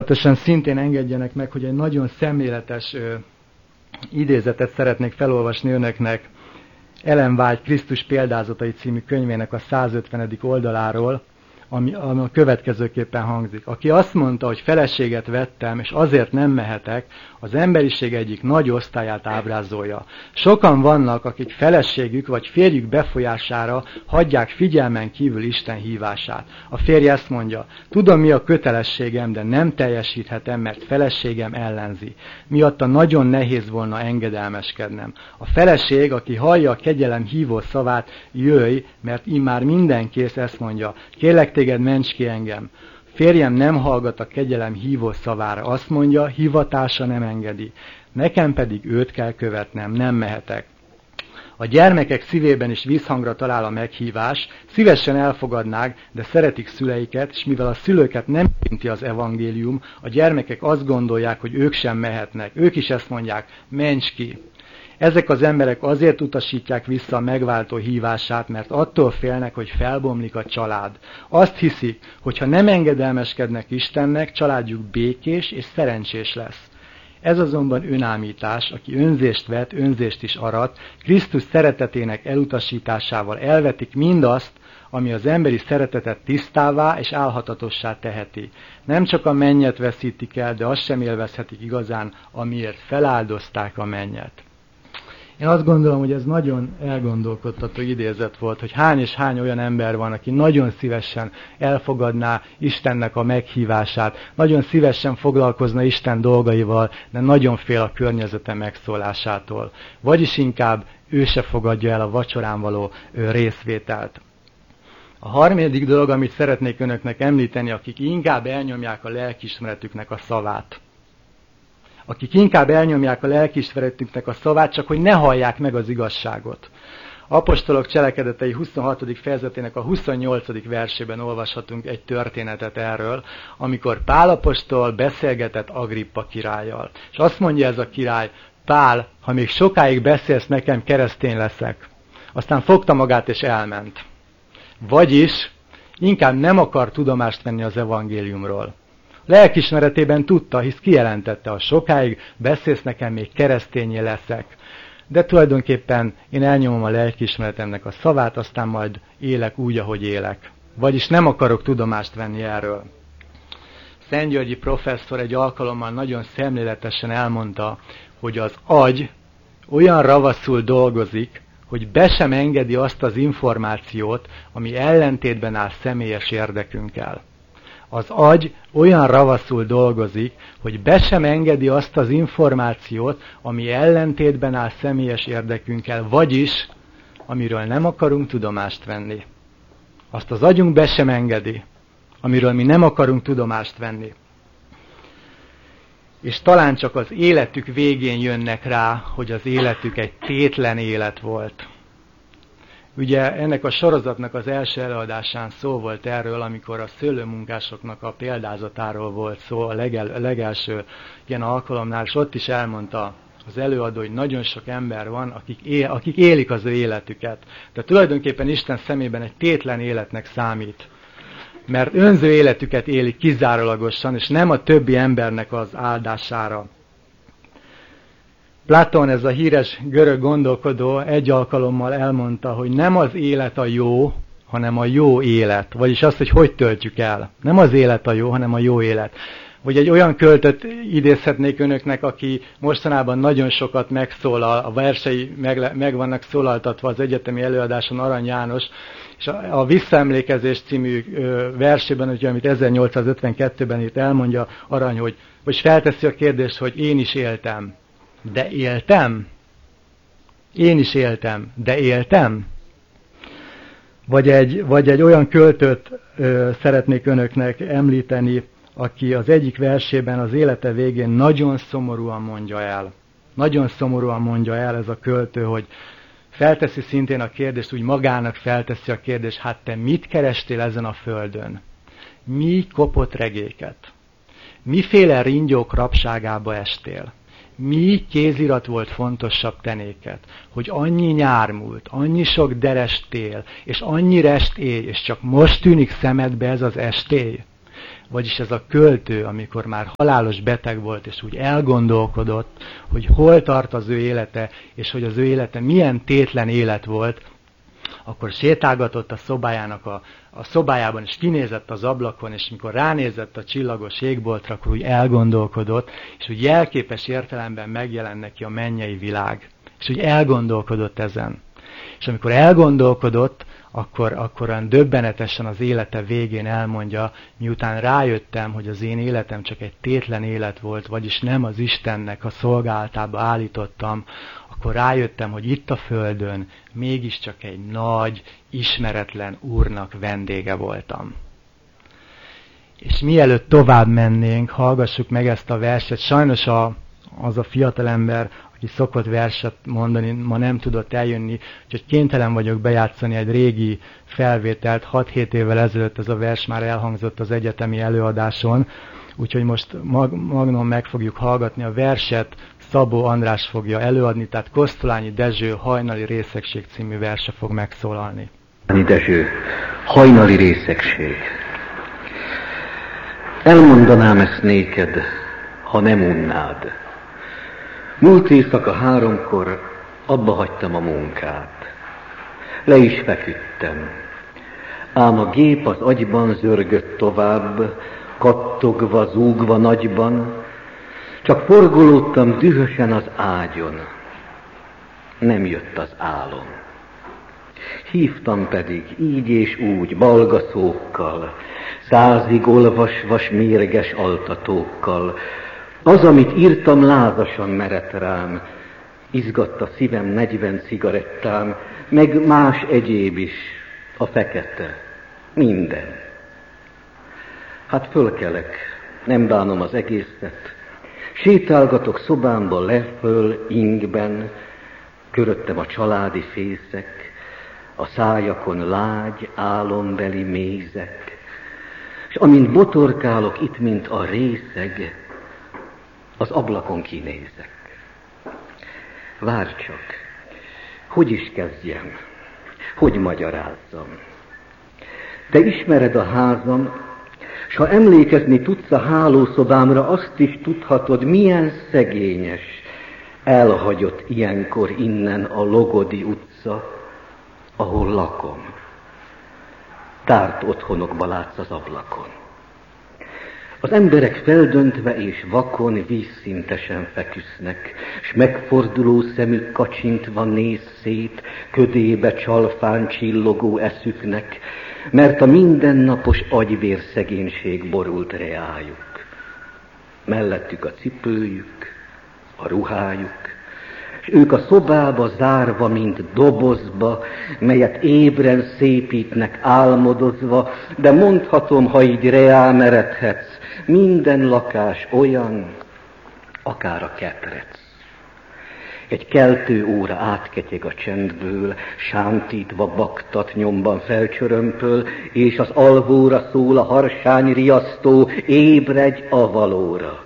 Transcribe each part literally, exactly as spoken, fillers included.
Pontosan szintén engedjenek meg, hogy egy nagyon szemléletes ö, idézetet szeretnék felolvasni önöknek Ellen White Krisztus példázatai című könyvének a százötvenedik oldaláról, ami, ami a következőképpen hangzik. Aki azt mondta, hogy feleséget vettem, és azért nem mehetek, az emberiség egyik nagy osztályát ábrázolja. Sokan vannak, akik feleségük vagy férjük befolyására hagyják figyelmen kívül Isten hívását. A férj ezt mondja, tudom mi a kötelességem, de nem teljesíthetem, mert feleségem ellenzi. Miatta nagyon nehéz volna engedelmeskednem. A feleség, aki hallja a kegyelem hívó szavát, jöjj, mert immár minden kész, ezt mondja. Kérlek téged, ments ki engem. Férjem nem hallgat a kegyelem hívó szavára, azt mondja, hivatása nem engedi. Nekem pedig őt kell követnem, nem mehetek. A gyermekek szívében is vízhangra talál a meghívás, szívesen elfogadnák, de szeretik szüleiket, és mivel a szülőket nem érinti az evangélium, a gyermekek azt gondolják, hogy ők sem mehetnek. Ők is ezt mondják, ments ki. Ezek az emberek azért utasítják vissza a megváltó hívását, mert attól félnek, hogy felbomlik a család. Azt hiszik, hogy ha nem engedelmeskednek Istennek, családjuk békés és szerencsés lesz. Ez azonban önámítás, aki önzést vet, önzést is arat, Krisztus szeretetének elutasításával elvetik mindazt, ami az emberi szeretetet tisztává és álhatatossá teheti. Nem csak a mennyet veszítik el, de azt sem élvezhetik igazán, amiért feláldozták a mennyet. Én azt gondolom, hogy ez nagyon elgondolkodtató idézet volt, hogy hány és hány olyan ember van, aki nagyon szívesen elfogadná Istennek a meghívását, nagyon szívesen foglalkozna Isten dolgaival, de nagyon fél a környezete megszólásától. Vagyis inkább ő se fogadja el a vacsorán való részvételt. A harmadik dolog, amit szeretnék önöknek említeni, akik inkább elnyomják a lelkiismeretüknek a szavát. akik inkább elnyomják a lelkiismeretüknek a szavát, csak hogy ne hallják meg az igazságot. Apostolok cselekedetei huszonhatodik fejezetének a huszonnyolcadik versében olvashatunk egy történetet erről, amikor Pál apostol beszélgetett Agrippa királlyal. És azt mondja ez a király, Pál, ha még sokáig beszélsz nekem, keresztény leszek. Aztán fogta magát és elment. Vagyis inkább nem akar tudomást venni az evangéliumról. Lelkismeretében tudta, hisz kijelentette, ha sokáig beszélsz nekem, még keresztényé leszek. De tulajdonképpen én elnyomom a lelkiismeretemnek a szavát, aztán majd élek úgy, ahogy élek. Vagyis nem akarok tudomást venni erről. Szentgyörgyi professzor egy alkalommal nagyon szemléletesen elmondta, hogy az agy olyan ravaszul dolgozik, hogy be sem engedi azt az információt, ami ellentétben áll személyes érdekünkkel. Az agy olyan ravaszul dolgozik, hogy be sem engedi azt az információt, ami ellentétben áll személyes érdekünkkel, vagyis amiről nem akarunk tudomást venni. Azt az agyunk be sem engedi, amiről mi nem akarunk tudomást venni. És talán csak az életük végén jönnek rá, hogy az életük egy tétlen élet volt. Ugye ennek a sorozatnak az első előadásán szó volt erről, amikor a szőlőmunkásoknak a példázatáról volt szó a, legel, a legelső ilyen alkalomnál, és ott is elmondta az előadó, hogy nagyon sok ember van, akik, él, akik élik az ő életüket. De tulajdonképpen Isten szemében egy tétlen életnek számít. Mert önző életüket élik kizárólagosan, és nem a többi embernek az áldására. Platon, ez a híres görög gondolkodó egy alkalommal elmondta, hogy nem az élet a jó, hanem a jó élet. Vagyis azt, hogy hogy töltjük el. Nem az élet a jó, hanem a jó élet. Vagy egy olyan költőt idézhetnék önöknek, aki mostanában nagyon sokat megszólal, a versei meg, meg vannak szólaltatva az egyetemi előadáson, Arany János, és a, a Visszaemlékezés című ö, versében, ugye, amit ezernyolcszázötvenkettőben írt, elmondja Arany, hogy, hogy felteszi a kérdést, hogy én is éltem. De éltem? Én is éltem, de éltem? Vagy egy, vagy egy olyan költőt ö, szeretnék önöknek említeni, aki az egyik versében az élete végén nagyon szomorúan mondja el. Nagyon szomorúan mondja el ez a költő, hogy felteszi szintén a kérdést, úgy magának felteszi a kérdést, hát te mit kerestél ezen a földön? Mi kopott regéket? Miféle ringyók rabságába estél? Mi kézirat volt fontosabb tenéket, hogy annyi nyár múlt, annyi sok deres tél, és annyi restély, és csak most tűnik szemedbe ez az estély? Vagyis ez a költő, amikor már halálos beteg volt, és úgy elgondolkodott, hogy hol tart az ő élete, és hogy az ő élete milyen tétlen élet volt, akkor sétálgatott a szobájának a, a szobájában, és kinézett az ablakon, és mikor ránézett a csillagos égboltra, akkor úgy elgondolkodott, és úgy jelképes értelemben megjelent neki a mennyei világ. És úgy elgondolkodott ezen. És amikor elgondolkodott, akkor, akkor olyan döbbenetesen az élete végén elmondja, miután rájöttem, hogy az én életem csak egy tétlen élet volt, vagyis nem az Istennek a szolgálatába állítottam, akkor rájöttem, hogy itt a földön mégiscsak egy nagy, ismeretlen Úrnak vendége voltam. És mielőtt tovább mennénk, hallgassuk meg ezt a verset. Sajnos a, az a fiatalember, aki szokott verset mondani, ma nem tudott eljönni, úgyhogy kénytelen vagyok bejátszani egy régi felvételt. hat-hét évvel ezelőtt ez a vers már elhangzott az egyetemi előadáson, úgyhogy most mag, magnon meg fogjuk hallgatni a verset, Szabó András fogja előadni, tehát Kosztolányi Dezső Hajnali részegség című verse fog megszólalni. Dezső, Hajnali részegség. Elmondanám ezt néked, ha nem unnád. Múlt éjszaka háromkor abba hagytam a munkát. Le is feküdtem. Ám a gép az agyban zörgött tovább, kattogva, zúgva nagyban, csak forgolódtam dühösen az ágyon. Nem jött az álom. Hívtam pedig így és úgy, balgaszókkal, százig olvasvas mérges altatókkal. Az, amit írtam, lázasan merett rám, izgatta a szívem negyven cigarettám, meg más egyéb is, a fekete, minden. Hát fölkelek, nem bánom az egészet, sétálgatok szobámba leföl ingben, köröttem a családi fészek, a szájakon lágy, álombeli mézek, és amint botorkálok itt, mint a részeg, az ablakon kinézek. Várj csak, hogy is kezdjem, hogy magyarázzam. Te ismered a házam, s ha emlékezni tudsz a hálószobámra, azt is tudhatod, milyen szegényes, elhagyott ilyenkor innen a Logodi utca, ahol lakom. Tárt otthonokba látsz az ablakon. Az emberek feldöntve és vakon vízszintesen feküsznek, s megforduló szemük kacsintva néz szét ködébe csalfán csillogó eszüknek, mert a mindennapos agyvérszegénység borult reájuk. Mellettük a cipőjük, a ruhájuk, és ők a szobába zárva, mint dobozba, melyet ébren szépítnek álmodozva, de mondhatom, ha így reá meredhetsz, minden lakás olyan, akár a ketrec. Egy keltő óra átketyeg a csendből, sántítva baktat nyomban felcsörömpöl, és az alvóra szól a harsány riasztó, ébredj a valóra.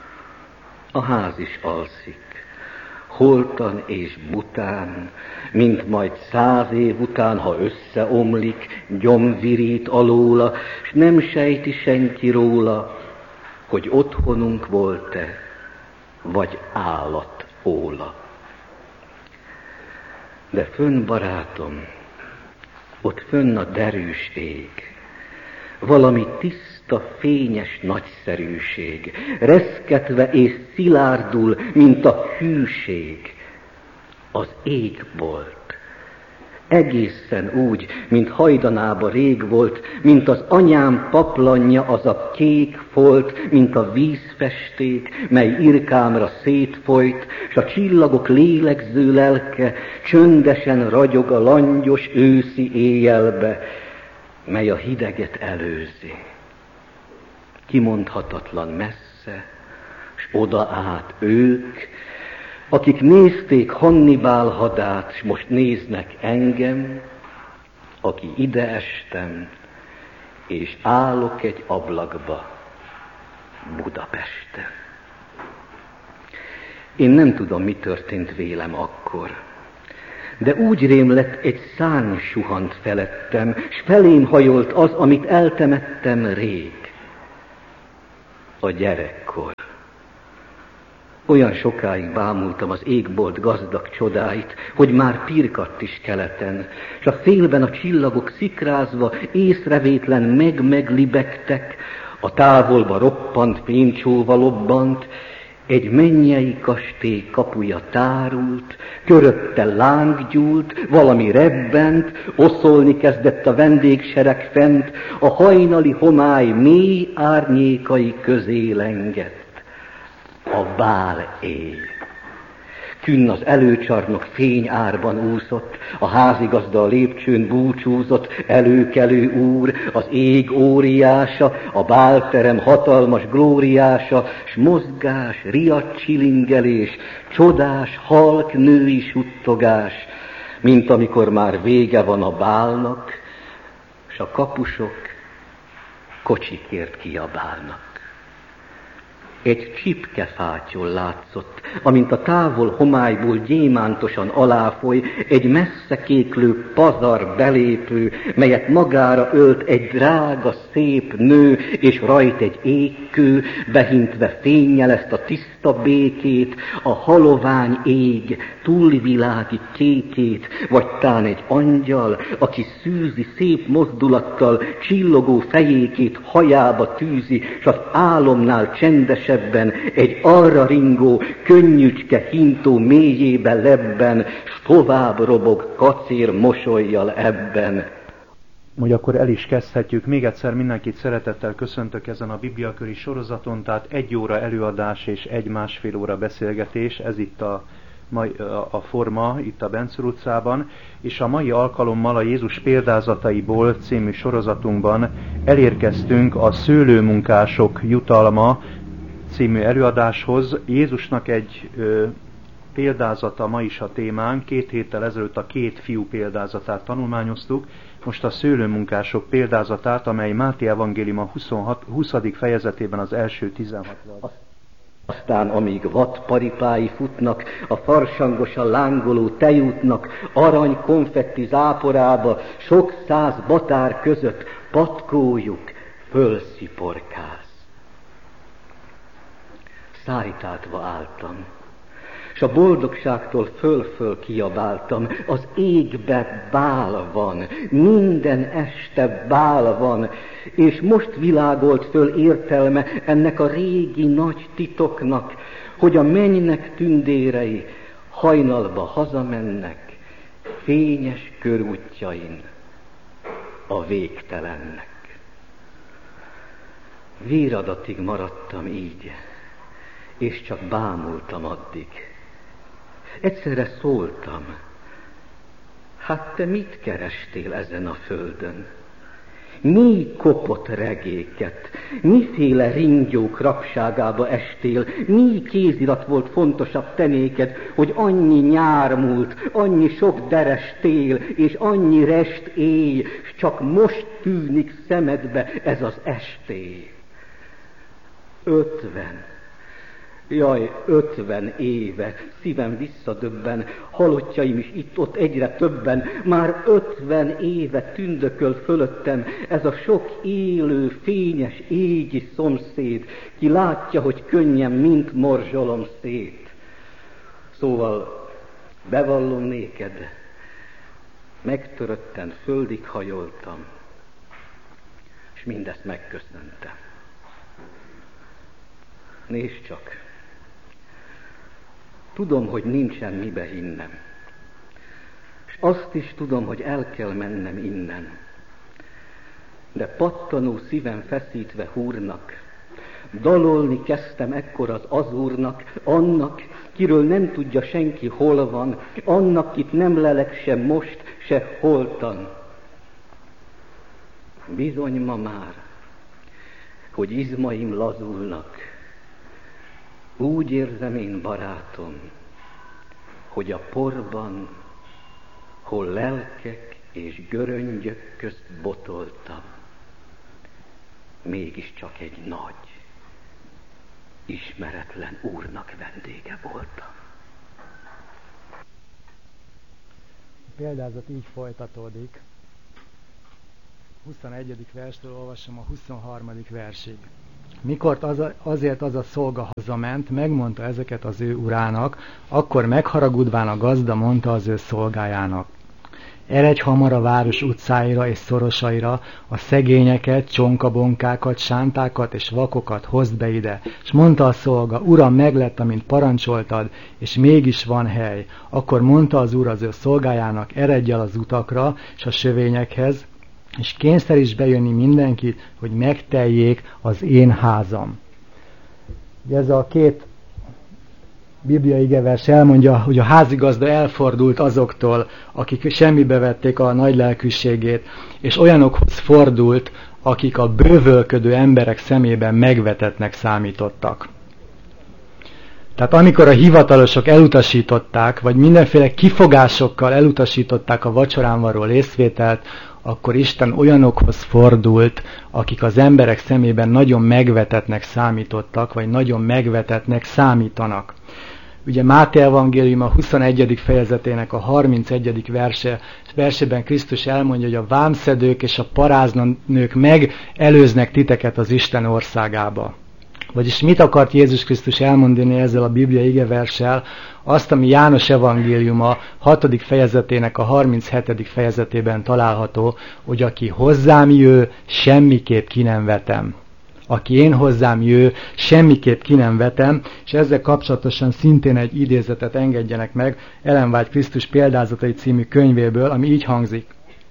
A ház is alszik, holtan és bután, mint majd száz év után, ha összeomlik, gyomvirít alóla, s nem sejti senki róla, hogy otthonunk volt-e, vagy állat óla. De fönn, barátom, ott fönn a derűs ég, valami tiszta, fényes nagyszerűség, reszketve és szilárdul, mint a hűség, az égbolt. Egészen úgy, mint hajdanába rég volt, mint az anyám paplanja, az a kék folt, mint a vízfesték, mely irkámra szétfolyt, s a csillagok lélegző lelke csöndesen ragyog a langyos őszi éjjelbe, mely a hideget előzi. Kimondhatatlan messze, s oda át ők, akik nézték Hannibál hadát, s most néznek engem, aki ide estem, és állok egy ablakba Budapesten. Én nem tudom, mi történt vélem akkor, de úgy rém lett, egy szárny suhant felettem, s felém hajolt az, amit eltemettem rég. a gyerekkor. Olyan sokáig bámultam az égbolt gazdag csodáit, hogy már pirkadt is keleten, s a félben a csillagok szikrázva észrevétlen meg-meglibegtek, a távolba roppant fénycsóva lobbant, egy mennyei kastély kapuja tárult, körötte láng gyúlt, valami rebbent, oszolni kezdett a vendégsereg fent, a hajnali homály mély árnyékai közé lengett. A bál éj. Künn az előcsarnok fényárban úszott, a házigazda a lépcsőn búcsúzott, előkelő úr, az ég óriása, a bálterem hatalmas glóriása, s mozgás, riadt csilingelés, csodás, halk női suttogás, mint amikor már vége van a bálnak, s a kapusok kocsikért kiabálnak. Egy csipkefátyol látszott, amint a távol homályból gyémántosan aláfoly, egy messze kéklő pazar belépő, melyet magára ölt egy drága, szép nő, és rajt egy égkő, behintve fénnyel ezt a tiszta békét, a halovány ég túlvilági kékét, vagy tán egy angyal, aki szűzi szép mozdulattal, csillogó fejékét hajába tűzi, s az álomnál csendesebb egy arra ringó, könnyücske hintó mélyébe lebben, s tovább robog kacér mosollyal ebben. Hogy akkor el is kezdhetjük. Még egyszer mindenkit szeretettel köszöntök ezen a bibliaköri sorozaton, tehát egy óra előadás és egy másfél óra beszélgetés, ez itt a, a forma, itt a Bencur utcában, és a mai alkalommal a Jézus példázataiból című sorozatunkban elérkeztünk a szőlőmunkások jutalma című előadáshoz. Jézusnak egy ö, példázata ma is a témánk, két héttel ezelőtt a két fiú példázatát tanulmányoztuk, most a szőlőmunkások példázatát, amely Máté evangélium a huszadik fejezetében az első tizenhat. Aztán amíg vadparipái futnak, a farsangosan lángoló tejútnak, arany konfetti záporába, sok száz batár között patkójuk fölsziporkáz. Szájtátva álltam, s a boldogságtól föl-föl kiabáltam, az égbe bál van, minden este bál van, és most világolt föl értelme ennek a régi nagy titoknak, hogy a mennynek tündérei hajnalba hazamennek, fényes körútjain a végtelennek. Véradatig maradtam így, és csak bámultam addig. Egyszerre szóltam, hát te mit kerestél ezen a földön? Mi kopott regéket, miféle ringyók rabságába estél, mi kézirat volt fontosabb tenéked, hogy annyi nyár múlt, annyi sok deres tél, és annyi rest éj, s csak most tűnik szemedbe ez az estély. Ötven. Jaj, ötven éve, szívem visszadöbben, halottjaim is itt-ott egyre többen, már ötven éve tündököl fölöttem ez a sok élő, fényes, égi szomszéd, ki látja, hogy könnyen mint morzsolom szét. Szóval bevallom néked, megtörötten földig hajoltam, és mindezt megköszöntem. Nézd csak! Tudom, hogy nincsen mibe hinnem, és azt is tudom, hogy el kell mennem innen. De pattanó szívem feszítve húrnak, dalolni kezdtem ekkor az azúrnak, annak, kiről nem tudja senki hol van, annak, kit nem lelek se most, se holtan. Bizony ma már, hogy izmaim lazulnak, úgy érzem én, barátom, hogy a porban, hol lelkek és göröngyök közt botoltam, mégiscsak egy nagy, ismeretlen úrnak vendége voltam. A példázat így folytatódik. huszonegyedik verstől olvasom a huszonharmadik versig. Mikor az a, azért az a szolga hazament, megmondta ezeket az ő urának, akkor megharagudván a gazda mondta az ő szolgájának: eredj hamar a város utcáira és szorosaira, a szegényeket, csonkabonkákat, sántákat és vakokat hozd be ide. És mondta a szolga: uram, meglett, amint parancsoltad, és mégis van hely. Akkor mondta az úr az ő szolgájának: eredj el az utakra és a sövényekhez, és kényszeríts bejönni mindenkit, hogy megteljék az én házam. Ez a két bibliai igevers elmondja, hogy a házigazda elfordult azoktól, akik semmibe vették a nagy lelkűségét, és olyanokhoz fordult, akik a bővölködő emberek szemében megvetettnek számítottak. Tehát amikor a hivatalosok elutasították, vagy mindenféle kifogásokkal elutasították a vacsorán való részvételt, akkor Isten olyanokhoz fordult, akik az emberek szemében nagyon megvetettnek számítottak, vagy nagyon megvetettnek számítanak. Ugye Máté evangélium a huszonegyedik fejezetének a harmincegyedik verse, versében Krisztus elmondja, hogy a vámszedők és a paráznanők megelőznek titeket az Isten országába. Vagyis mit akart Jézus Krisztus elmondani ezzel a bibliai igeverssel? Azt, ami János evangéliuma hatodik fejezetének a harminchetedik fejezetében található, hogy aki hozzám jő, semmiképp ki nem vetem. Aki én hozzám jő, semmiképp ki nem vetem, és ezzel kapcsolatosan szintén egy idézetet engedjenek meg Ellen White Krisztus példázatai című könyvéből, ami így hangzik: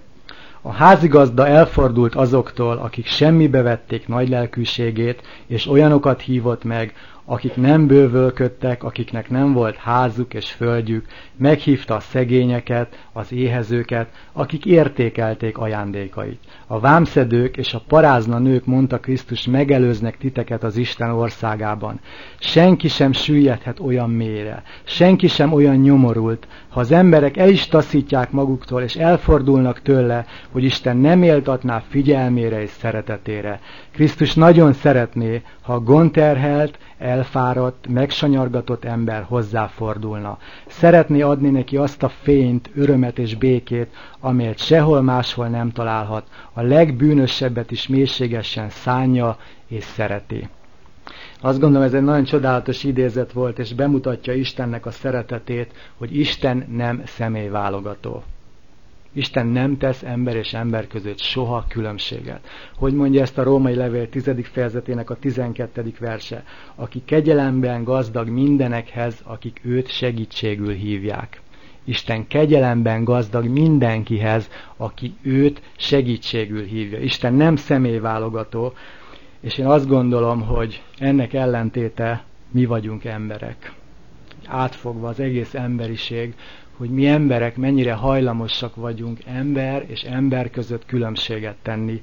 a házigazda elfordult azoktól, akik semmibe vették nagy lelkűségét, és olyanokat hívott meg, akik nem bővölködtek, akiknek nem volt házuk és földjük, meghívta a szegényeket, az éhezőket, akik értékelték ajándékait. A vámszedők és a parázna nők, mondta Krisztus, megelőznek titeket az Isten országában. Senki sem süllyedhet olyan mélyre, senki sem olyan nyomorult, ha az emberek el is taszítják maguktól, és elfordulnak tőle, hogy Isten nem éltatná figyelmére és szeretetére. Krisztus nagyon szeretné, ha gondterhelt, elfáradt, megsanyargatott ember hozzáfordulna. Szeretné adni neki azt a fényt, örömet és békét, amelyet sehol máshol nem találhat, a legbűnösebbet is mélységesen szánja és szereti. Azt gondolom, ez egy nagyon csodálatos idézet volt, és bemutatja Istennek a szeretetét, hogy Isten nem személyválogató. Isten nem tesz ember és ember között soha különbséget. Hogy mondja ezt a római levél tizedik fejezetének a tizenkettedik verse? Aki kegyelemben gazdag mindenekhez, akik őt segítségül hívják. Isten kegyelemben gazdag mindenkihez, aki őt segítségül hívja. Isten nem személyválogató, és én azt gondolom, hogy ennek ellentéte mi vagyunk emberek. Átfogva az egész emberiség, hogy mi emberek mennyire hajlamosak vagyunk ember és ember között különbséget tenni.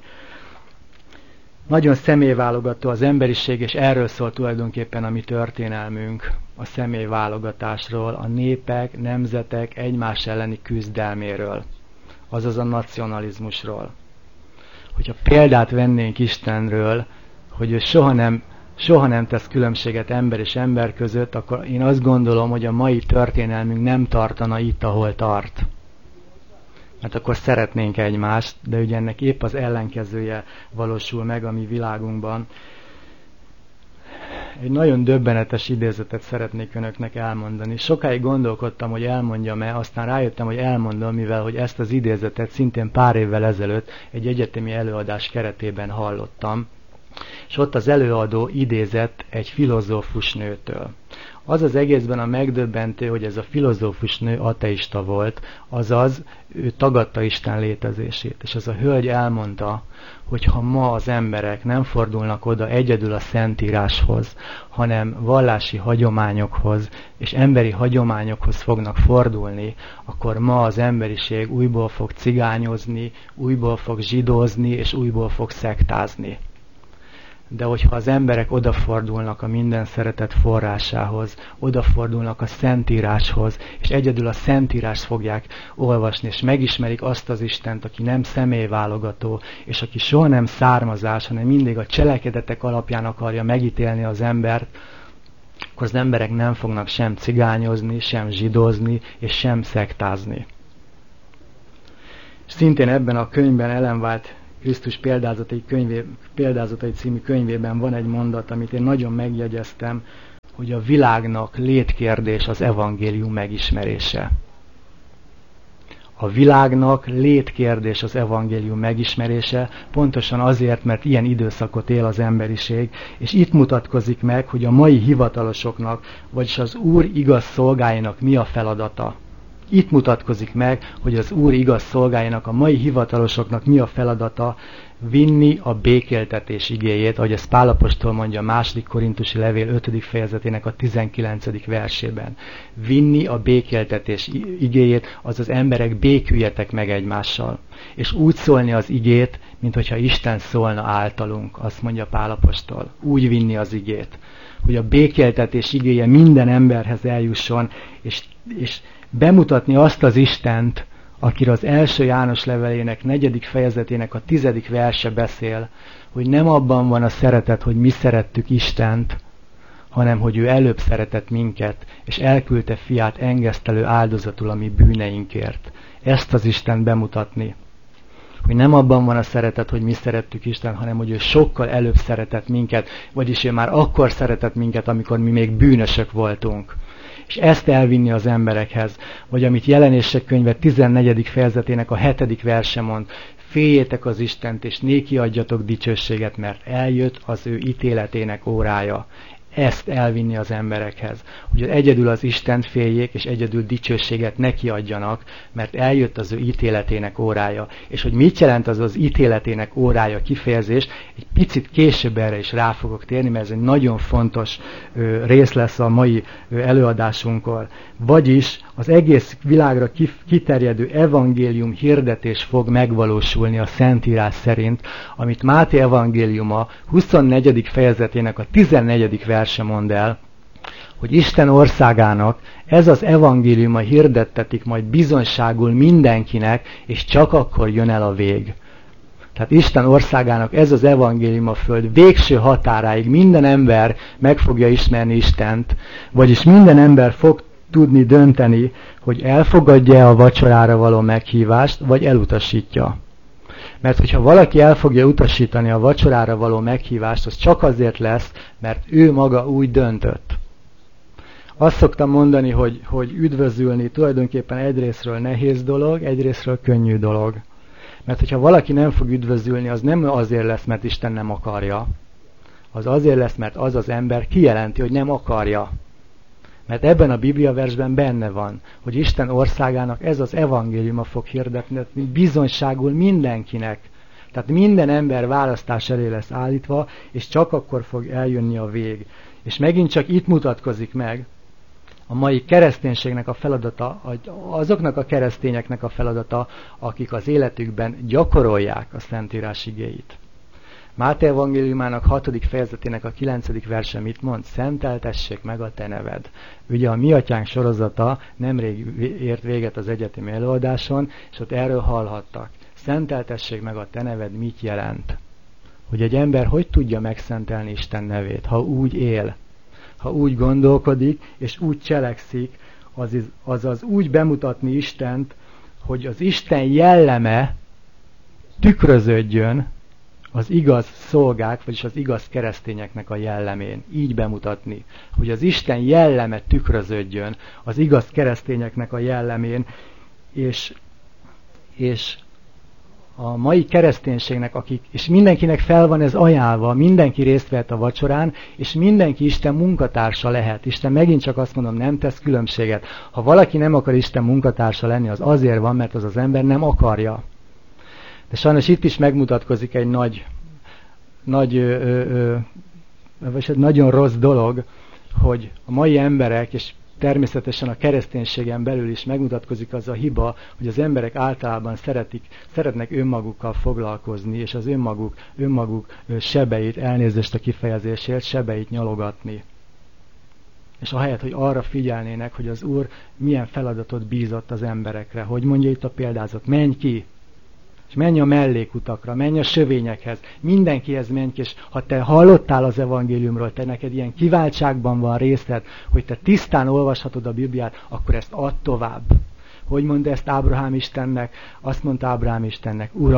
Nagyon személyválogató az emberiség, és erről szól tulajdonképpen a mi történelmünk, a személyválogatásról, a népek, nemzetek egymás elleni küzdelméről, azaz a nacionalizmusról. Hogyha példát vennénk Istenről, hogy ő soha nem soha nem tesz különbséget ember és ember között, akkor én azt gondolom, hogy a mai történelmünk nem tartana itt, ahol tart. Mert akkor szeretnénk egymást, de ugye ennek épp az ellenkezője valósul meg a mi világunkban. Egy nagyon döbbenetes idézetet szeretnék önöknek elmondani. Sokáig gondolkodtam, hogy elmondjam-e, aztán rájöttem, hogy elmondom, mivel hogy ezt az idézetet szintén pár évvel ezelőtt egy egyetemi előadás keretében hallottam. És ott az előadó idézett egy filozófus nőtől. Az az egészben a megdöbbentő, hogy ez a filozófus nő ateista volt, azaz ő tagadta Isten létezését. És az a hölgy elmondta, hogy ha ma az emberek nem fordulnak oda egyedül a Szentíráshoz, hanem vallási hagyományokhoz és emberi hagyományokhoz fognak fordulni, akkor ma az emberiség újból fog cigányozni, újból fog zsidózni és újból fog szektázni. De hogyha az emberek odafordulnak a minden szeretet forrásához, odafordulnak a Szentíráshoz, és egyedül a Szentírást fogják olvasni, és megismerik azt az Istent, aki nem személyválogató, és aki soha nem származás, hanem mindig a cselekedetek alapján akarja megítélni az embert, akkor az emberek nem fognak sem cigányozni, sem zsidózni, és sem szektázni. És szintén ebben a könyvben Ellen White Krisztus példázatai, könyvé, példázatai című könyvében van egy mondat, amit én nagyon megjegyeztem, hogy a világnak létkérdés az evangélium megismerése. A világnak létkérdés az evangélium megismerése, pontosan azért, mert ilyen időszakot él az emberiség, és itt mutatkozik meg, hogy a mai hivatalosoknak, vagyis az Úr igaz szolgáinak mi a feladata. Itt mutatkozik meg, hogy az Úr igaz szolgáinak, a mai hivatalosoknak mi a feladata, vinni a békéltetés igéjét, ahogy ezt Pál apostol mondja a második korintusi levél ötödik fejezetének a tizenkilencedik versében. Vinni a békéltetés igéjét, azaz emberek béküljetek meg egymással. És úgy szólni az igét, mint hogyha Isten szólna általunk, azt mondja Pál apostol. Úgy vinni az igét, hogy a békéltetés igéje minden emberhez eljusson, és, és bemutatni azt az Istent, akiről az első János levelének negyedik fejezetének a tizedik verse beszél, hogy nem abban van a szeretet, hogy mi szerettük Istent, hanem hogy ő előbb szeretett minket, és elküldte fiát engesztelő áldozatul a mi bűneinkért. Ezt az Istent bemutatni. Hogy nem abban van a szeretet, hogy mi szerettük Istent, hanem hogy ő sokkal előbb szeretett minket, vagyis ő már akkor szeretett minket, amikor mi még bűnösök voltunk. És ezt elvinni az emberekhez, vagy amit Jelenések könyve tizennegyedik fejezetének a hetedik verse mond, féljétek az Istent, és néki adjatok dicsőséget, mert eljött az ő ítéletének órája. Ezt elvinni az emberekhez, hogy egyedül az Istent féljék, és egyedül dicsőséget neki adjanak, mert eljött az ő ítéletének órája. És hogy mit jelent az az ítéletének órája kifejezés, egy picit később erre is rá fogok térni, mert ez egy nagyon fontos ö, rész lesz a mai ö, előadásunkkor. Vagyis az egész világra kiterjedő evangélium hirdetés fog megvalósulni a Szentírás szerint, amit Máté evangéliuma huszonnegyedik fejezetének a tizennegyedik verse mond el, hogy Isten országának ez az evangéliuma hirdettetik majd bizonyságul mindenkinek, és csak akkor jön el a vég. Tehát Isten országának ez az evangélium a föld végső határáig minden ember meg fogja ismerni Istent, vagyis minden ember fog tudni dönteni, hogy elfogadja a vacsorára való meghívást, vagy elutasítja. Mert hogyha valaki el fogja utasítani a vacsorára való meghívást, az csak azért lesz, mert ő maga úgy döntött. Azt szoktam mondani, hogy, hogy üdvözülni tulajdonképpen egyrészről nehéz dolog, egyrészről könnyű dolog. Mert hogyha valaki nem fog üdvözülni, az nem azért lesz, mert Isten nem akarja. Az azért lesz, mert az az ember kijelenti, hogy nem akarja. Mert ebben a Bibliaversben benne van, hogy Isten országának ez az evangéliuma fog hirdetni bizonyságul mindenkinek. Tehát minden ember választás elé lesz állítva, és csak akkor fog eljönni a vég. És megint csak itt mutatkozik meg a mai kereszténységnek a feladata, azoknak a keresztényeknek a feladata, akik az életükben gyakorolják a Szentírás igéit. Máté evangéliumának hatodik fejezetének a kilencedik verse mit mond? Szenteltessék meg a te neved. Ugye a Mi Atyánk sorozata nemrég ért véget az egyetemi előadáson, és ott erről hallhattak. Szenteltessék meg a te neved mit jelent? Hogy egy ember hogy tudja megszentelni Isten nevét, ha úgy él, ha úgy gondolkodik, és úgy cselekszik, azaz, azaz úgy bemutatni Istent, hogy az Isten jelleme tükröződjön az igaz szolgák, vagyis az igaz keresztényeknek a jellemén. Így bemutatni, hogy az Isten jelleme tükröződjön az igaz keresztényeknek a jellemén, és, és a mai kereszténységnek, akik, és mindenkinek fel van ez ajánlva, mindenki részt vehet a vacsorán, és mindenki Isten munkatársa lehet. Isten megint csak azt mondom, nem tesz különbséget. Ha valaki nem akar Isten munkatársa lenni, az azért van, mert az az ember nem akarja. De sajnos itt is megmutatkozik egy nagy, nagy ö, ö, vagy egy nagyon rossz dolog, hogy a mai emberek, és természetesen a kereszténységen belül is megmutatkozik az a hiba, hogy az emberek általában szeretik, szeretnek önmagukkal foglalkozni, és az önmaguk, önmaguk sebeit, elnézést a kifejezésért, sebeit nyalogatni. És ahelyett, hogy arra figyelnének, hogy az Úr milyen feladatot bízott az emberekre, hogy mondja itt a példázat, menj ki, és menj a mellékutakra, menj a sövényekhez, mindenkihez menj ki, és ha te hallottál az evangéliumról, te neked ilyen kiváltságban van részed, hogy te tisztán olvashatod a Bibliát, akkor ezt add tovább. Hogy mondta ezt Ábrahám Istennek? Azt mondta Ábrahám Istennek, Uram,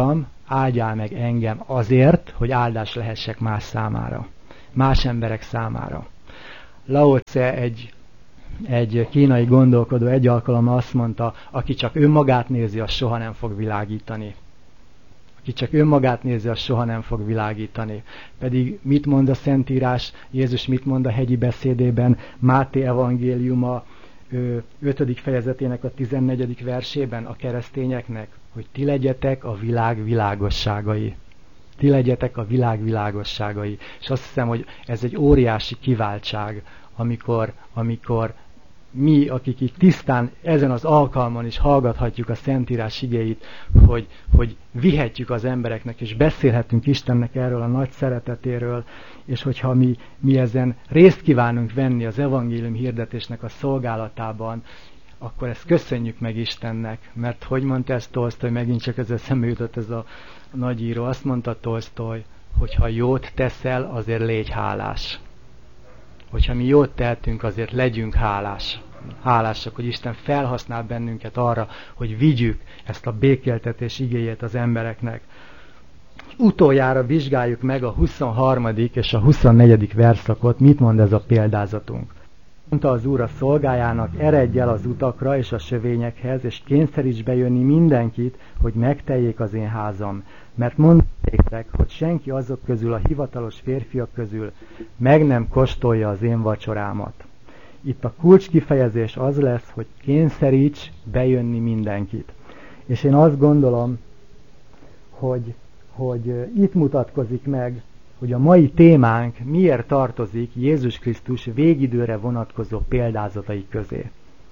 áldjál meg engem azért, hogy áldás lehessek más számára, más emberek számára. Lao Tse, egy, egy kínai gondolkodó egy alkalommal azt mondta, aki csak önmagát nézi, az soha nem fog világítani. Aki csak önmagát nézi, az soha nem fog világítani. Pedig mit mond a Szentírás, Jézus mit mond a hegyi beszédében, Máté evangéliuma ötödik fejezetének a tizennegyedik versében a keresztényeknek, hogy ti legyetek a világ világosságai. Ti legyetek a világ világosságai. És azt hiszem, hogy ez egy óriási kiváltság, amikor, amikor mi, akik itt tisztán ezen az alkalmon is hallgathatjuk a Szentírás igéit, hogy, hogy vihetjük az embereknek, és beszélhetünk Istennek erről a nagy szeretetéről, és hogyha mi, mi ezen részt kívánunk venni az evangélium hirdetésnek a szolgálatában, akkor ezt köszönjük meg Istennek, mert hogy mondta ezt Tolsztoly, megint csak ez eszembe jutott ez a nagyíró, azt mondta Tolsztoly, hogy ha jót teszel, azért légy hálás. Hogyha mi jót tehetünk, azért legyünk hálás. hálásak, hogy Isten felhasznál bennünket arra, hogy vigyük ezt a békéltetés igéjét az embereknek. Utoljára vizsgáljuk meg a huszonharmadik és a huszonnegyedik verszakot, mit mond ez a példázatunk. Mondta az Úr a szolgájának, eredj el az utakra és a sövényekhez, és kényszeríts bejönni mindenkit, hogy megteljék az én házam. Mert mondom néktek, hogy senki azok közül, a hivatalos férfiak közül meg nem kóstolja az én vacsorámat. Itt a kulcs kifejezés az lesz, hogy kényszeríts bejönni mindenkit. És én azt gondolom, hogy, hogy itt mutatkozik meg, hogy a mai témánk miért tartozik Jézus Krisztus végidőre vonatkozó példázatai közé.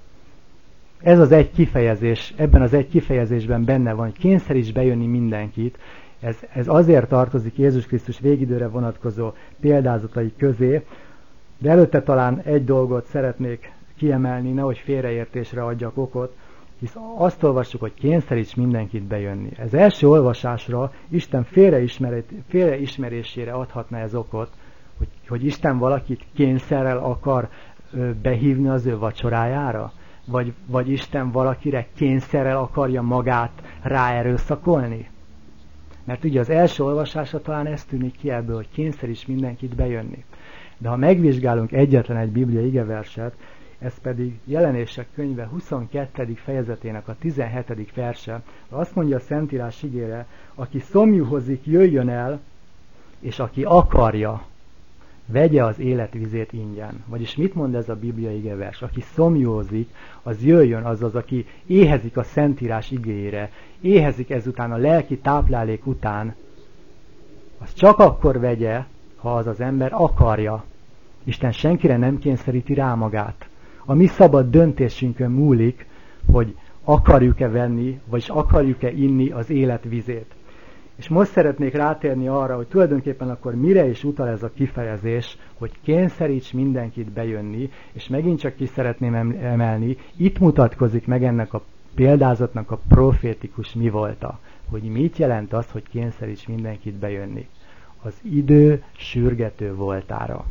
Ez az egy kifejezés, ebben az egy kifejezésben benne van, hogy kényszeríts bejönni mindenkit. Ez, ez azért tartozik Jézus Krisztus végidőre vonatkozó példázatai közé, de előtte talán egy dolgot szeretnék kiemelni, nehogy félreértésre adjak okot, hisz azt olvassuk, hogy kényszeríts mindenkit bejönni. Ez első olvasásra Isten félreismerésére adhatna ez okot, hogy, hogy Isten valakit kényszerrel akar ö, behívni az ő vacsorájára? Vagy, vagy Isten valakire kényszerrel akarja magát ráerőszakolni? Mert ugye az első olvasásra talán ez tűnik ki ebből, hogy kényszeríts mindenkit bejönni. De ha megvizsgálunk egyetlen egy bibliai igeverset, ez pedig Jelenések könyve huszonkettedik fejezetének a tizenhetedik verse, azt mondja a Szentírás igére, aki szomjúhozik, jöjjön el, és aki akarja, vegye az életvizét ingyen. Vagyis mit mond ez a bibliai igevers? Aki szomjúhozik, az jöjjön, azaz, aki éhezik a Szentírás igéjére, éhezik ezután a lelki táplálék után, az csak akkor vegye, ha az az ember akarja. Isten senkire nem kényszeríti rá magát. A mi szabad döntésünkön múlik, hogy akarjuk-e venni, vagy akarjuk-e inni az életvizét. És most szeretnék rátérni arra, hogy tulajdonképpen akkor mire is utal ez a kifejezés, hogy kényszeríts mindenkit bejönni, és megint csak ki szeretném emelni, itt mutatkozik meg ennek a példázatnak a profétikus mi volta, hogy mit jelent az, hogy kényszeríts mindenkit bejönni. Az idő sürgető voltára.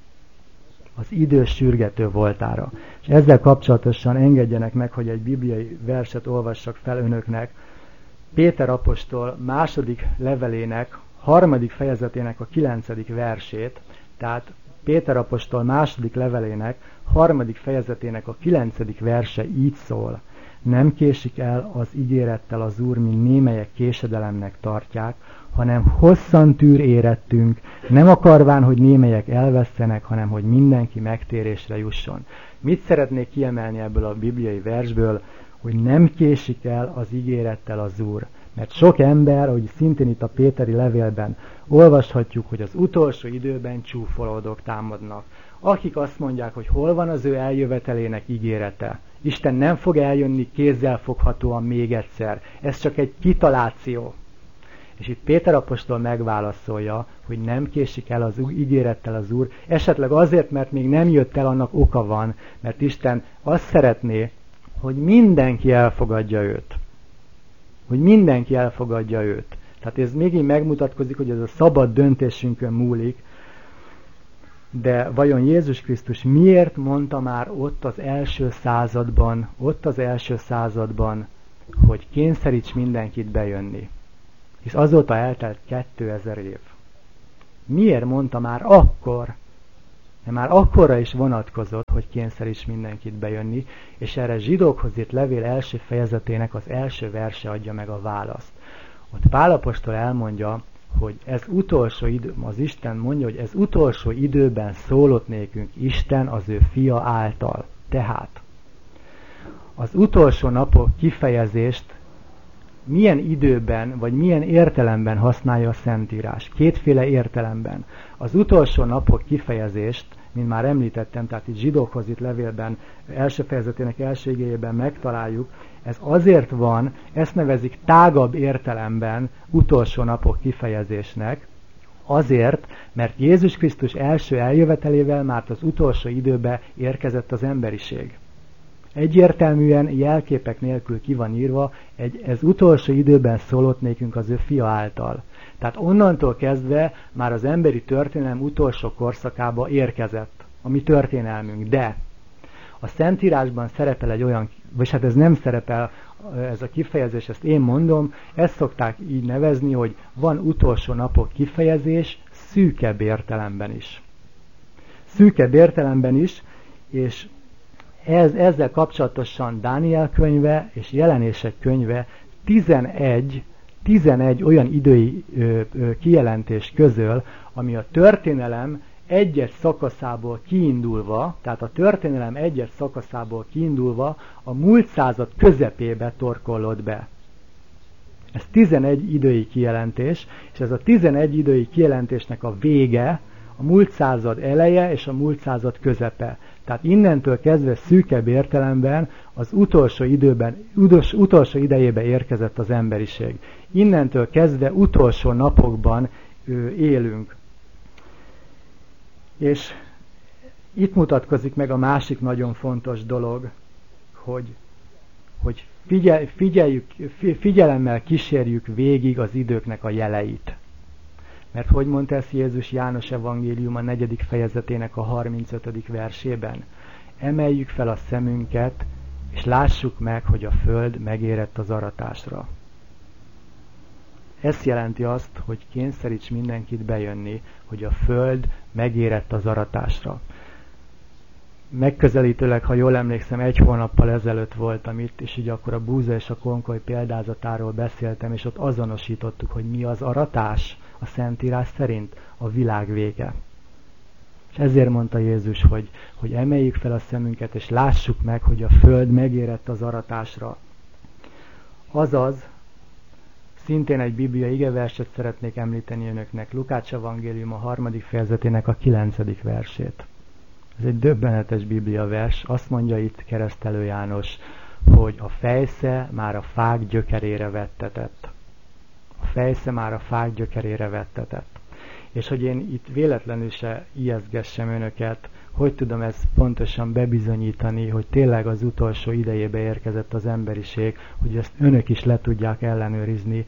Az idő sürgető voltára. És ezzel kapcsolatosan engedjenek meg, hogy egy bibliai verset olvassak fel önöknek. Péter apostol második levelének, harmadik fejezetének a kilencedik versét, tehát Péter apostol második levelének, harmadik fejezetének a kilencedik verse így szól. Nem késik el az ígérettel az Úr, mint némelyek késedelemnek tartják, hanem hosszan tűr érettünk, nem akarván, hogy némelyek elvesztenek, hanem hogy mindenki megtérésre jusson. Mit szeretnék kiemelni ebből a bibliai versből, hogy nem késik el az ígérettel az Úr. Mert sok ember, ahogy szintén itt a péteri levélben olvashatjuk, hogy az utolsó időben csúfolódók támadnak. Akik azt mondják, hogy hol van az ő eljövetelének ígérete. Isten nem fog eljönni kézzel foghatóan még egyszer. Ez csak egy kitaláció. És itt Péter apostol megválaszolja, hogy nem késik el az ígérettel az Úr, esetleg azért, mert még nem jött el, annak oka van, mert Isten azt szeretné, hogy mindenki elfogadja őt. Hogy mindenki elfogadja őt. Tehát ez mégis megmutatkozik, hogy ez a szabad döntésünkön múlik, de vajon Jézus Krisztus miért mondta már ott az első században, ott az első században, hogy kényszeríts mindenkit bejönni? hisz azóta eltelt kétezer év. Miért mondta már akkor? Mert már akkorra is vonatkozott, hogy kényszeríts mindenkit bejönni, és erre Zsidókhoz írt levél első fejezetének az első verse adja meg a választ. Ott Pál apostol elmondja, hogy ez utolsó idő, az Isten mondja, hogy ez utolsó időben szólott nékünk Isten az ő fia által. Tehát az utolsó napok kifejezést milyen időben, vagy milyen értelemben használja a Szentírás? Kétféle értelemben. Az utolsó napok kifejezést, mint már említettem, tehát itt Zsidókhoz itt levélben, első fejezetének első igéjében megtaláljuk, ez azért van, ezt nevezik tágabb értelemben utolsó napok kifejezésnek, azért, mert Jézus Krisztus első eljövetelével már az utolsó időbe érkezett az emberiség. Egyértelműen jelképek nélkül ki van írva, egy, ez utolsó időben szólott nékünk az ő fia által. Tehát onnantól kezdve már az emberi történelem utolsó korszakába érkezett a mi történelmünk. De a Szentírásban szerepel egy olyan, vagy hát ez nem szerepel, ez a kifejezés, ezt én mondom, ezt szokták így nevezni, hogy van utolsó napok kifejezés szűkebb értelemben is. Szűkebb értelemben is, és Ez, ezzel kapcsolatosan Dániel könyve és Jelenések könyve tizenegy, tizenegy olyan idői ö, ö, kijelentést közöl, ami a történelem egyes szakaszából kiindulva, tehát a történelem egyes szakaszából kiindulva a múlt század közepébe torkollott be. Ez tizenegy idői kijelentés, és ez a tizenegy idői kijelentésnek a vége, a múlt század eleje és a múlt század közepe. Tehát innentől kezdve szűkebb értelemben az utolsó időben, utolsó idejébe érkezett az emberiség. Innentől kezdve utolsó napokban élünk. És itt mutatkozik meg a másik nagyon fontos dolog, hogy, hogy figyel, figyeljük, figyelemmel kísérjük végig az időknek a jeleit. Mert hogy mondta ezt Jézus János evangélium a negyedik fejezetének a harmincötödik versében? Emeljük fel a szemünket, és lássuk meg, hogy a föld megérett az aratásra. Ez jelenti azt, hogy kényszeríts mindenkit bejönni, hogy a föld megérett az aratásra. Megközelítőleg, ha jól emlékszem, egy hónappal ezelőtt voltam itt, és így akkor a búza és a konkoly példázatáról beszéltem, és ott azonosítottuk, hogy mi az aratás a Szentírás szerint, a világ vége. És ezért mondta Jézus, hogy, hogy emeljük fel a szemünket, és lássuk meg, hogy a föld megérett az aratásra. Azaz, szintén egy biblia igeverset szeretnék említeni önöknek, Lukács evangélium a harmadik fejezetének a kilencedik versét. Ez egy döbbenetes biblia vers, azt mondja itt Keresztelő János, hogy a fejsze már a fák gyökerére vettetett. A fejsze már a fák gyökerére vettetett. És hogy én itt véletlenül se ijeszgessem önöket, hogy tudom ezt pontosan bebizonyítani, hogy tényleg az utolsó idejébe érkezett az emberiség, hogy ezt önök is le tudják ellenőrizni.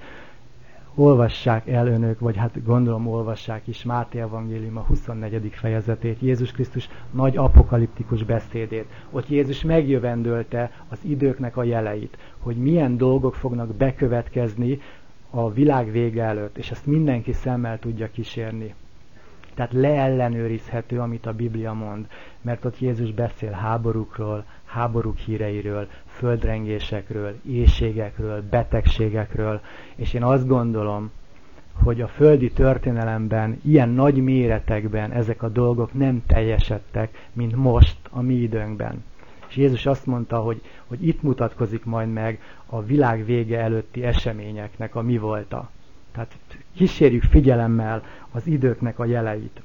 Olvassák el önök, vagy hát gondolom olvassák is Máté evangélium a huszonnegyedik fejezetét, Jézus Krisztus nagy apokaliptikus beszédét. Ott Jézus megjövendölte az időknek a jeleit, hogy milyen dolgok fognak bekövetkezni a világ vége előtt, és ezt mindenki szemmel tudja kísérni. Tehát leellenőrizhető, amit a Biblia mond, mert ott Jézus beszél háborúkról, háborúk híreiről, földrengésekről, éhségekről, betegségekről, és én azt gondolom, hogy a földi történelemben ilyen nagy méretekben ezek a dolgok nem teljesedtek, mint most a mi időnkben. És Jézus azt mondta, hogy, hogy itt mutatkozik majd meg a világ vége előtti eseményeknek a mi volta. Tehát kísérjük figyelemmel az időknek a jeleit.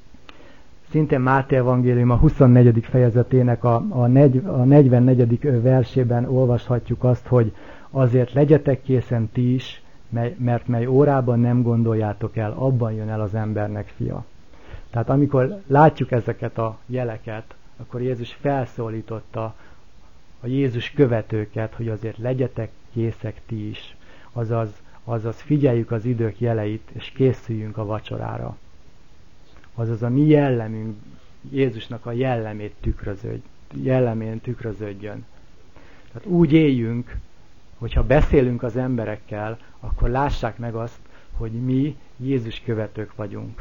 Szintén Máté evangélium a huszonnegyedik fejezetének a, a, negy, a negyvennegyedik versében olvashatjuk azt, hogy azért legyetek készen ti is, mely, mert mely órában nem gondoljátok el, abban jön el az embernek fia. Tehát amikor látjuk ezeket a jeleket, akkor Jézus felszólította a Jézus követőket, hogy azért legyetek készek ti is, azaz, azaz figyeljük az idők jeleit, és készüljünk a vacsorára. Azaz a mi jellemünk, Jézusnak a jellemét tükröződj, jellemén tükröződjön. Tehát úgy éljünk, hogyha beszélünk az emberekkel, akkor lássák meg azt, hogy mi Jézus követők vagyunk.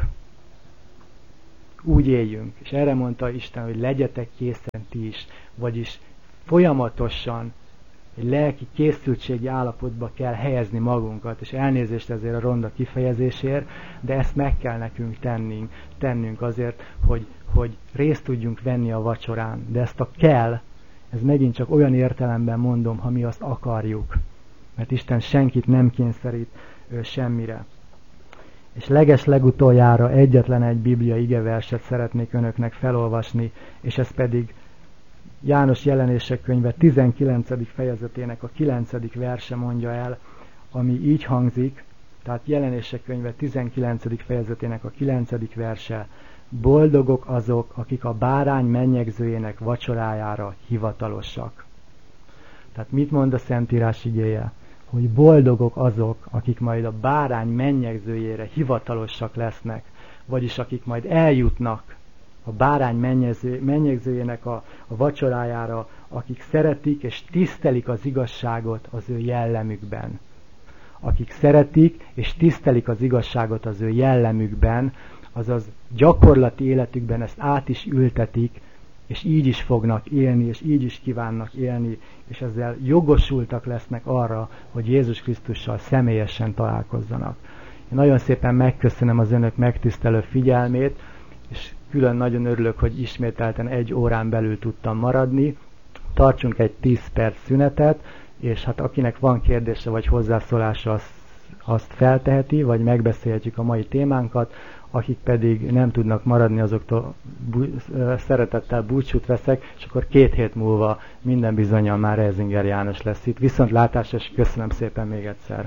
Úgy éljünk. És erre mondta Isten, hogy legyetek készen ti is, vagyis folyamatosan egy lelki készültségi állapotba kell helyezni magunkat, és elnézést ezért a ronda kifejezésért, de ezt meg kell nekünk tennünk, tennünk azért, hogy, hogy részt tudjunk venni a vacsorán. De ezt a kell, ez megint csak olyan értelemben mondom, ha mi azt akarjuk. Mert Isten senkit nem kényszerít ő, semmire. És leges legutoljára egyetlen egy Biblia igeverset szeretnék önöknek felolvasni, és ez pedig János Jelenések könyve tizenkilencedik fejezetének a kilencedik verse mondja el, ami így hangzik, tehát Jelenések könyve tizenkilencedik fejezetének a kilencedik verse: boldogok azok, akik a bárány mennyegzőjének vacsorájára hivatalosak. Tehát mit mond a Szentírás igéje? Hogy boldogok azok, akik majd a bárány mennyegzőjére hivatalosak lesznek, vagyis akik majd eljutnak a bárány mennyegző, mennyegzőjének a, a vacsorájára, akik szeretik és tisztelik az igazságot az ő jellemükben. Akik szeretik és tisztelik az igazságot az ő jellemükben, azaz gyakorlati életükben ezt át is ültetik, és így is fognak élni, és így is kívánnak élni, és ezzel jogosultak lesznek arra, hogy Jézus Krisztussal személyesen találkozzanak. Én nagyon szépen megköszönöm az önök megtisztelő figyelmét, és külön nagyon örülök, hogy ismételten egy órán belül tudtam maradni. Tartsunk egy tíz perc szünetet, és hát akinek van kérdése vagy hozzászólása, azt, azt felteheti, vagy megbeszélhetjük a mai témánkat, akik pedig nem tudnak maradni, azoktól bú- szeretettel búcsút veszek, és akkor két hét múlva minden bizonnyal már Reisinger János lesz itt. Viszontlátásra, és köszönöm szépen még egyszer.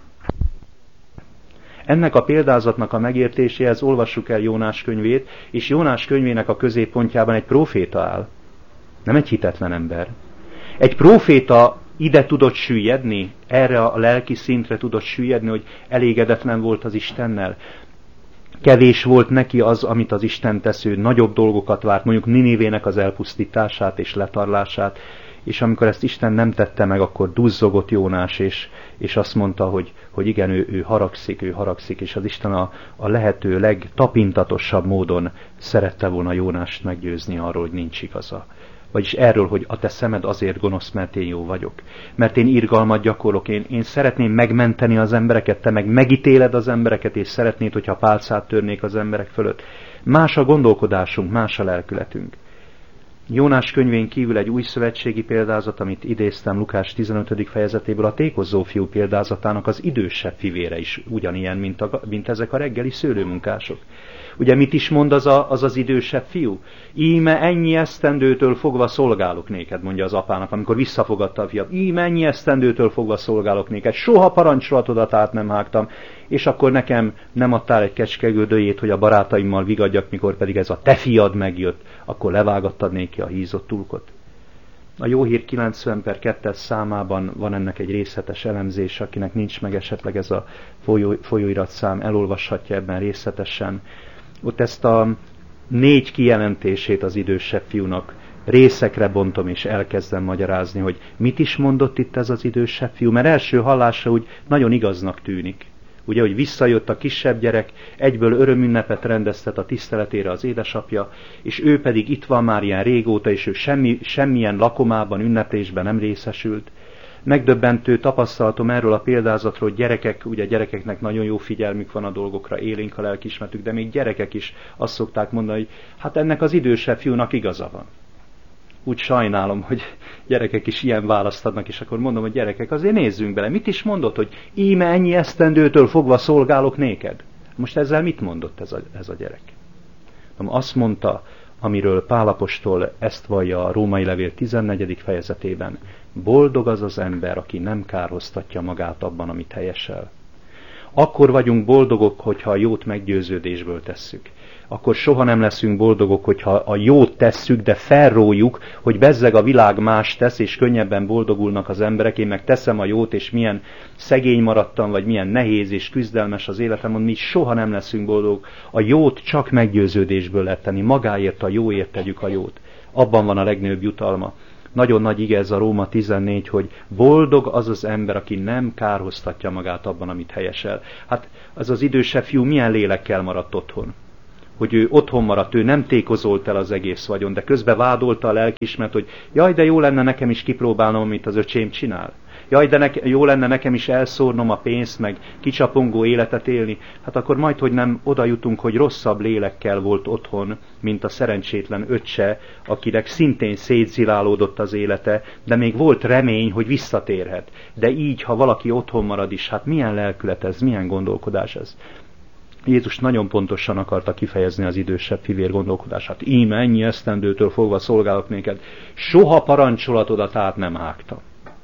Ennek a példázatnak a megértéséhez olvassuk el Jónás könyvét, és Jónás könyvének a középpontjában egy próféta áll. Nem egy hitetlen ember. Egy próféta ide tudott süllyedni, erre a lelki szintre tudott süllyedni, hogy elégedetlen volt az Istennel. Kevés volt neki az, amit az Isten tesz, ő nagyobb dolgokat várt, mondjuk Ninivének az elpusztítását és letarlását, és amikor ezt Isten nem tette meg, akkor duzzogott Jónás, és, és azt mondta, hogy, hogy igen, ő, ő haragszik, ő haragszik, és az Isten a, a lehető legtapintatosabb módon szerette volna Jónást meggyőzni arról, hogy nincs igaza. Vagyis erről, hogy a te szemed azért gonosz, mert én jó vagyok. Mert én irgalmat gyakorlok, én, én szeretném megmenteni az embereket, te meg megítéled az embereket, és szeretnéd, hogyha pálcát törnék az emberek fölött. Más a gondolkodásunk, más a lelkületünk. Jónás könyvén kívül egy új szövetségi példázat, amit idéztem Lukás tizenötödik fejezetéből, a tékozó fiú példázatának az idősebb fivére is ugyanilyen, mint, a, mint ezek a reggeli szőlőmunkások. Ugye mit is mond az, a, az az idősebb fiú? Íme ennyi esztendőtől fogva szolgálok néked, mondja az apának, amikor visszafogadta a fiat. Íme ennyi esztendőtől fogva szolgálok néked, soha parancsolatodat át nem hágtam, és akkor nekem nem adtál egy kecskegödöjét, hogy a barátaimmal vigadjak, mikor pedig ez a te fiad megjött, akkor levágattad néki a hízott tulkot. A Jó Hír kilencven per kettes számában van ennek egy részletes elemzés, akinek nincs meg esetleg ez a folyó, folyóiratszám, elolvashatja ebben részletesen. Ott ezt a négy kijelentését az idősebb fiúnak részekre bontom, és elkezdem magyarázni, hogy mit is mondott itt ez az idősebb fiú, mert első hallásra úgy nagyon igaznak tűnik. Ugye, hogy visszajött a kisebb gyerek, egyből örömünnepet rendeztet a tiszteletére az édesapja, és ő pedig itt van már ilyen régóta, és ő semmi, semmilyen lakomában, ünneplésben nem részesült. Megdöbbentő tapasztalatom erről a példázatról, hogy gyerekek, ugye gyerekeknek nagyon jó figyelmük van a dolgokra, élénk a lelkiismeretük, de még gyerekek is azt szokták mondani, hogy hát ennek az idősebb fiúnak igaza van. Úgy sajnálom, hogy gyerekek is ilyen választ adnak, és akkor mondom, hogy gyerekek, azért nézzünk bele. Mit is mondott, hogy íme ennyi esztendőtől fogva szolgálok néked? Most ezzel mit mondott ez a, ez a gyerek? Azt mondta, amiről Pál apostol ezt vallja a Római levél tizennegyedik fejezetében. Boldog az az ember, aki nem kárhoztatja magát abban, amit helyesel. Akkor vagyunk boldogok, hogyha a jót meggyőződésből tesszük. Akkor soha nem leszünk boldogok, hogyha a jót tesszük, de felrójuk, hogy bezzeg a világ más tesz, és könnyebben boldogulnak az emberek, én meg teszem a jót, és milyen szegény maradtam, vagy milyen nehéz és küzdelmes az életem, mi soha nem leszünk boldogok. A jót csak meggyőződésből lehet tenni, magáért a jóért tegyük a jót. Abban van a legnagyobb jutalma. nagyon nagy ige ez a Róma tizennégy, hogy boldog az az ember, aki nem kárhoztatja magát abban, amit helyesel. Hát az az idősebb fiú milyen lélekkel maradt otthon? Hogy ő otthon maradt, ő nem tékozolt el az egész vagyon, de közben vádolta a lelkiismeret, hogy jaj, de jó lenne nekem is kipróbálnom, amit az öcsém csinál. Jaj, de ne, jó lenne nekem is elszórnom a pénzt, meg kicsapongó életet élni. Hát akkor majd, hogy nem oda jutunk, hogy rosszabb lélekkel volt otthon, mint a szerencsétlen öccse, akinek szintén szétzilálódott az élete, de még volt remény, hogy visszatérhet. De így, ha valaki otthon marad is, hát milyen lelkület ez, milyen gondolkodás ez? Jézus nagyon pontosan akarta kifejezni az idősebb fivér gondolkodását. Íme ennyi esztendőtől fogva szolgálok néked. Soha parancsolatodat át nem hágtam.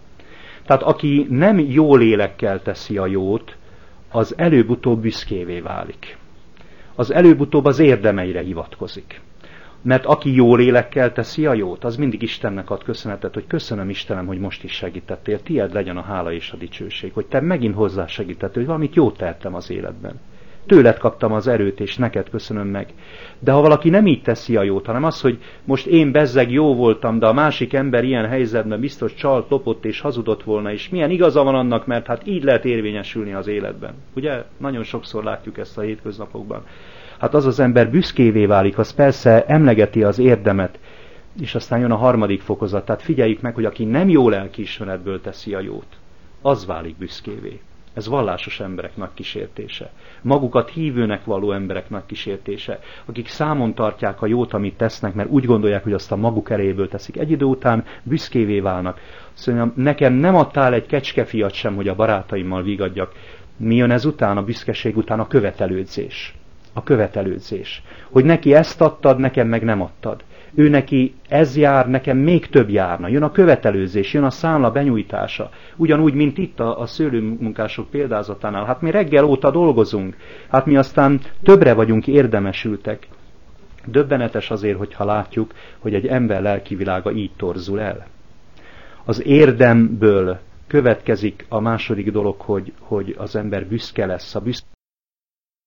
Tehát aki nem jó lélekkel teszi a jót, az előbb-utóbb büszkévé válik. Az előbb-utóbb az érdemeire hivatkozik. Mert aki jó lélekkel teszi a jót, az mindig Istennek ad köszönetet, hogy köszönöm Istenem, hogy most is segítettél, tiéd legyen a hála és a dicsőség, hogy te megint hozzá segítettél, hogy valamit jót tehettem az életben. Tőled kaptam az erőt, és neked köszönöm meg. De ha valaki nem így teszi a jót, hanem az, hogy most én bezzeg jó voltam, de a másik ember ilyen helyzetben biztos csalt, lopott és hazudott volna, és milyen igaza van annak, mert hát így lehet érvényesülni az életben. Ugye? Nagyon sokszor látjuk ezt a hétköznapokban. Hát az az ember büszkévé válik, az persze emlegeti az érdemet, és aztán jön a harmadik fokozat. Tehát figyeljük meg, hogy aki nem jó lelkiismeretből teszi a jót, az válik büszkévé. Ez vallásos emberek nagy kísértése. Magukat hívőnek való emberek nagy kísértése, akik számon tartják a jót, amit tesznek, mert úgy gondolják, hogy azt a maguk erejéből teszik. Egy idő után büszkévé válnak. Szóval nekem nem adtál egy kecskefiat sem, hogy a barátaimmal vigadjak. Mi jön ez után, a büszkeség után? A követelődzés. A követelődzés. Hogy neki ezt adtad, nekem meg nem adtad. Ő neki ez jár, nekem még több járna. Jön a követelőzés, jön a számla benyújtása. Ugyanúgy, mint itt a, a szőlőmunkások példázatánál. Hát mi reggel óta dolgozunk. Hát mi aztán többre vagyunk érdemesültek. Döbbenetes azért, hogyha látjuk, hogy egy ember lelkivilága így torzul el. Az érdemből következik a második dolog, hogy, hogy az ember büszke lesz. A büszke